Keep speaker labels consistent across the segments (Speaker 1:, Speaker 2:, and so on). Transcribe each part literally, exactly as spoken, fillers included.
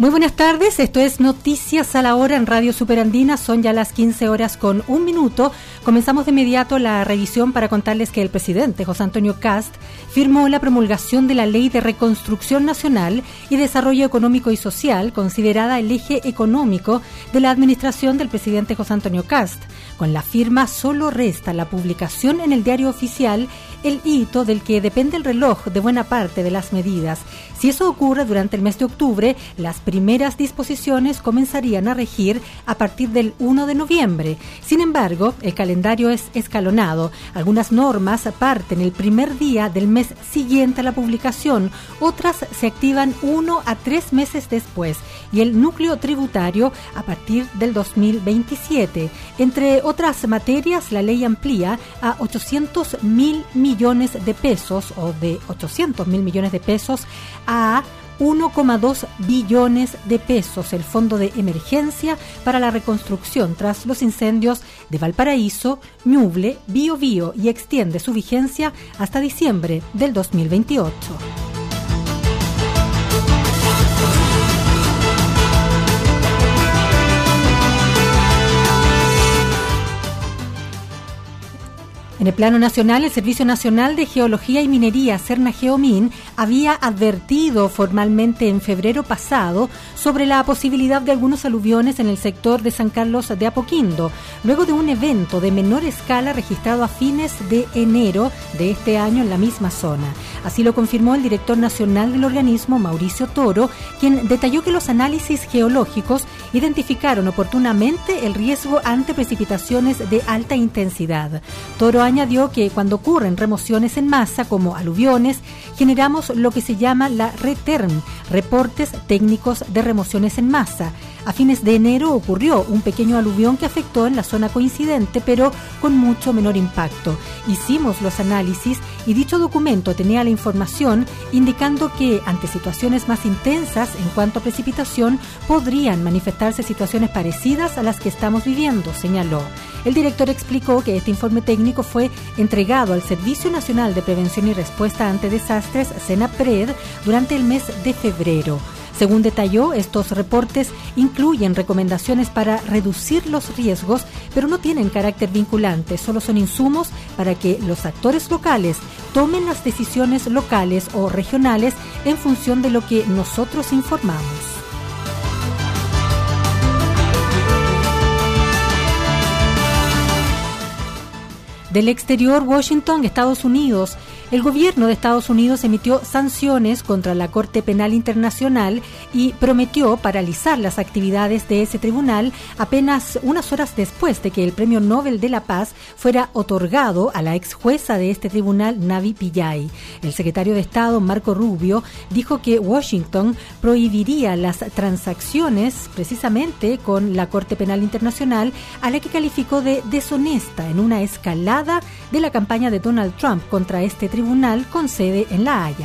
Speaker 1: Muy buenas tardes, esto es Noticias a la Hora en Radio Superandina, son ya las quince horas con un minuto. Comenzamos de inmediato la revisión para contarles que el presidente José Antonio Kast firmó la promulgación de la Ley de Reconstrucción Nacional y Desarrollo Económico y Social, considerada el eje económico de la administración del presidente José Antonio Kast. Con la firma solo resta la publicación en el diario oficial, el hito del que depende el reloj de buena parte de las medidas. Si eso ocurre durante el mes de octubre, las primeras disposiciones comenzarían a regir a partir del primero de noviembre. Sin embargo, el calendario es escalonado. Algunas normas parten el primer día del mes siguiente a la publicación, otras se activan uno a tres meses después y el núcleo tributario a partir del dos mil veintisiete. Entre otras materias, la ley amplía a ochocientos mil millones de pesos o de ochocientos mil millones de pesos a uno coma dos billones de pesos el Fondo de Emergencia para la Reconstrucción tras los incendios de Valparaíso, Ñuble, Biobío y extiende su vigencia hasta diciembre del dos mil veintiocho. En el plano nacional, el Servicio Nacional de Geología y Minería, Sernageomin, había advertido formalmente en febrero pasado sobre la posibilidad de algunos aluviones en el sector de San Carlos de Apoquindo, luego de un evento de menor escala registrado a fines de enero de este año en la misma zona. Así lo confirmó el director nacional del organismo, Mauricio Toro, quien detalló que los análisis geológicos identificaron oportunamente el riesgo ante precipitaciones de alta intensidad. Toro añadió que cuando ocurren remociones en masa como aluviones, generamos lo que se llama la RETERM, reportes técnicos de remociones en masa. A fines de enero ocurrió un pequeño aluvión que afectó en la zona coincidente, pero con mucho menor impacto. Hicimos los análisis y dicho documento tenía la información indicando que ante situaciones más intensas en cuanto a precipitación podrían manifestarse situaciones parecidas a las que estamos viviendo, señaló. El director explicó que este informe técnico fue entregado al Servicio Nacional de Prevención y Respuesta ante Desastres, SENAPRED, durante el mes de febrero. Según detalló, estos reportes incluyen recomendaciones para reducir los riesgos, pero no tienen carácter vinculante, solo son insumos para que los actores locales tomen las decisiones locales o regionales en función de lo que nosotros informamos. Del exterior, Washington, Estados Unidos. El gobierno de Estados Unidos emitió sanciones contra la Corte Penal Internacional y prometió paralizar las actividades de ese tribunal apenas unas horas después de que el Premio Nobel de la Paz fuera otorgado a la ex jueza de este tribunal, Navi Pillay. El secretario de Estado, Marco Rubio, dijo que Washington prohibiría las transacciones precisamente con la Corte Penal Internacional, a la que calificó de deshonesta en una escalada de la campaña de Donald Trump contra este tribunal con sede en La Haya.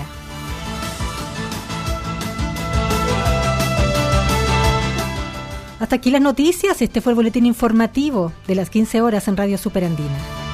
Speaker 1: Hasta aquí las noticias. Este fue el boletín informativo de las quince horas en Radio Superandina.